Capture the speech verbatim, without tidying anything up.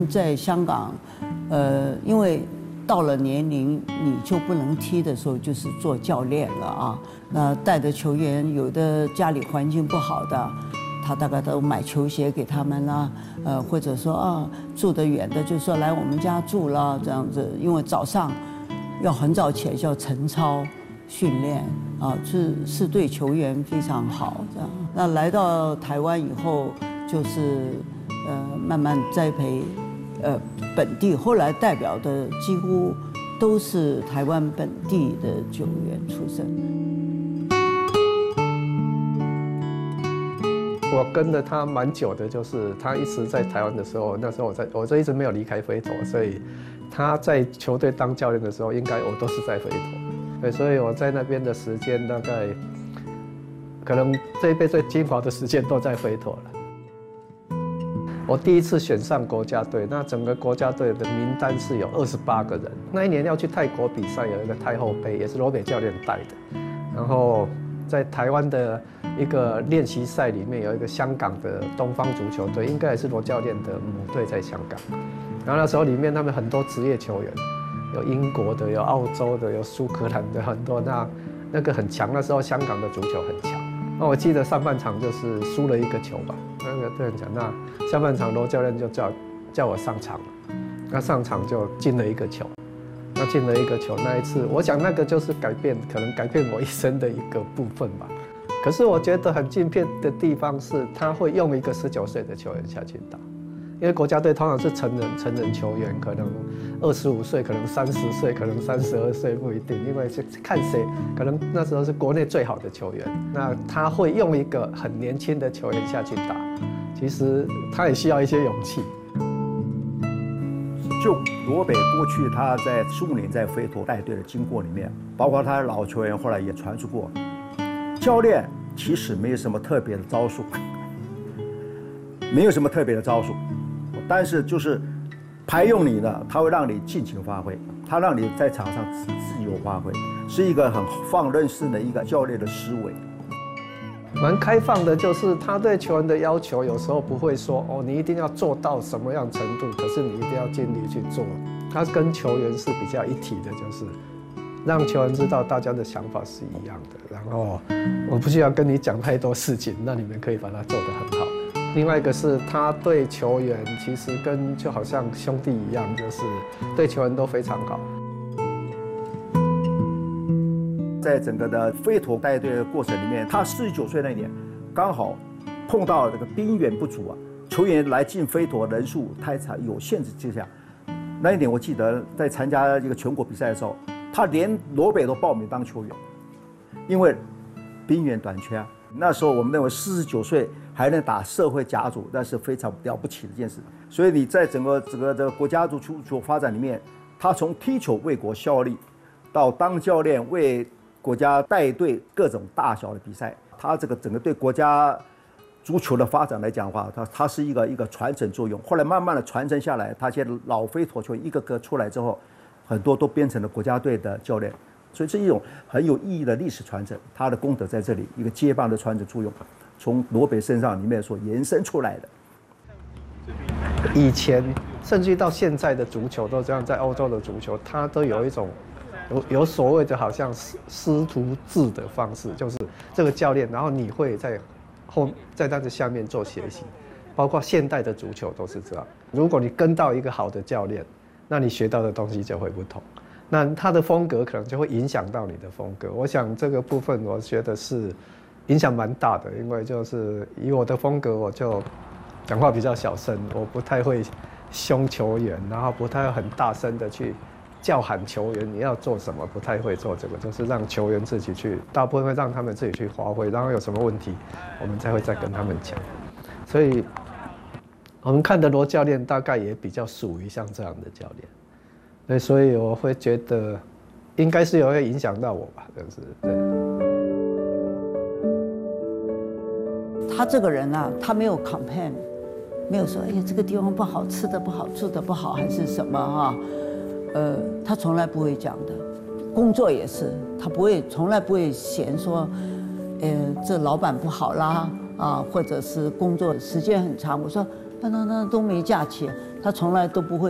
在香港，呃，因为到了年龄你就不能踢的时候，就是做教练了啊。那带的球员，有的家里环境不好的，他大概都买球鞋给他们啦，呃，或者说啊住得远的，就说来我们家住了这样子，因为早上要很早起来叫晨操训练啊，是是对球员非常好这样。那来到台湾以后，就是呃慢慢栽培。呃，本地后来代表的几乎都是台湾本地的球员出身。 我跟了他蛮久的，就是他一直在台湾的时候，那时候我在，我就一直没有离开飞陀，所以他在球队当教练的时候，应该我都是在飞陀。对，所以我在那边的时间大概，可能这一辈最精华的时间都在飞陀了。我第一次选上国家队，那整个国家队的名单是有二十八个人。那一年要去泰国比赛，有一个太后杯，也是罗北教练带的。然后在台湾的一个练习赛里面，有一个香港的东方足球队，应该也是罗教练的母队在香港。然后那时候里面他们很多职业球员，有英国的，有澳洲的，有苏格兰的，很多。那那个很强，那时候香港的足球很强。那我记得上半场就是输了一个球吧，那个队很强。那下半场罗教练就叫叫我上场了，那上场就进了一个球，那进了一个球，那一次我想那个就是改变，可能改变我一生的一个部分吧。可是我觉得很敬佩的地方是，他会用一个十九岁的球员下去打，因为国家队通常是成人成人球员，可能二十五岁，可能三十岁，可能三十二岁不一定，因为是看谁，可能那时候是国内最好的球员，那他会用一个很年轻的球员下去打。其实他也需要一些勇气。 就罗北过去他在十五年在飞陀带队的经过里面，包括他的老球员后来也传出过，教练其实没有什么特别的招数，没有什么特别的招数，但是就是排用你呢，他会让你尽情发挥，他让你在场上自自由发挥，是一个很放任式的一个教练的思维。 蛮开放的，就是他对球员的要求，有时候不会说哦，你一定要做到什么样程度，可是你一定要尽力去做。他跟球员是比较一体的，就是让球员知道大家的想法是一样的。然后我不需要跟你讲太多事情，那你们可以把它做得很好。另外一个是他对球员其实跟就好像兄弟一样，就是对球员都非常好。 在整个的飞陀带队的过程里面，他四十九岁那年，刚好碰到这个兵源不足啊，球员来进飞陀人数太少有限制之下，那一年我记得在参加这个全国比赛的时候，他连罗北都报名当球员，因为兵源短缺啊。那时候我们认为四十九岁还能打社会甲组，那是非常了不起的一件事。所以你在整个整个的国家足球发展里面，他从踢球为国效力，到当教练为国家带队各种大小的比赛，他这个整个对国家足球的发展来讲的话，它它是一个一个传承作用。后来慢慢的传承下来，他现在老飞陀球一个个出来之后，很多都变成了国家队的教练，所以是一种很有意义的历史传承。他的功德在这里，一个接棒的传承作用，从罗北身上里面所延伸出来的。 以前甚至于到现在的足球都这样，在欧洲的足球，它都有一种。有有所谓的好像师师徒制的方式，就是这个教练，然后你会在后在他的下面做学习，包括现代的足球都是这样。如果你跟到一个好的教练，那你学到的东西就会不同，那他的风格可能就会影响到你的风格。我想这个部分我觉得是影响蛮大的，因为就是以我的风格，我就讲话比较小声，我不太会凶球员，然后不太会很大声的去叫喊球员你要做什么，不太会做这个，就是让球员自己去，大部分会让他们自己去发挥，然后有什么问题，我们才会再跟他们讲。所以，我们看的罗教练大概也比较属于像这样的教练，对，所以我会觉得应该是有会影响到我吧，就是对。 他这个人啊，他没有 complain， 没有说哎呀这个地方不好，吃的不好，住的不好，还是什么哈。呃，他从来不会讲的，工作也是，他不会，从来不会嫌说，呃，这老板不好啦，啊，或者是工作时间很长。我说但他他都没假期，他从来都不会。